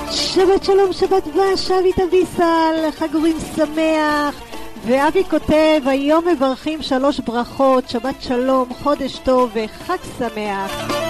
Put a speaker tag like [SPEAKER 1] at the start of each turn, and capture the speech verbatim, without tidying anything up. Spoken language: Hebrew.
[SPEAKER 1] שבת שלום, שבת דבש, אבי תביסל, חג אורים שמח. ואבי כותב, היום מברכים שלוש ברכות, שבת שלום, חודש טוב וחג שמח.